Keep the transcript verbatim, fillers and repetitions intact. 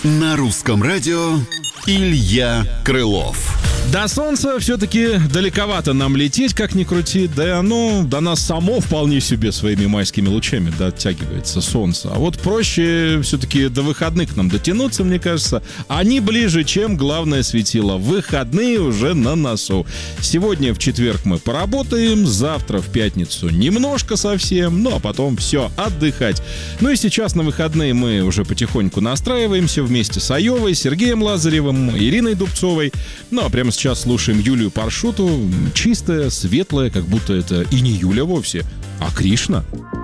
На русском радио Илья Крылов. До солнца все-таки далековато нам лететь, как ни крути, да и оно до нас само вполне себе своими майскими лучами дотягивается, солнце. А вот проще все-таки до выходных нам дотянуться, мне кажется. Они ближе, чем главное светило. Выходные уже на носу. Сегодня в четверг мы поработаем, завтра в пятницу немножко совсем, ну а потом все, отдыхать. Ну и сейчас на выходные мы уже потихоньку настраиваемся вместе с Айовой, Сергеем Лазаревым, Ириной Дубцовой. Ну а прямо сейчас слушаем Юлию Паршуту. Чистая, светлая, как будто это и не Юля вовсе, а Кришна.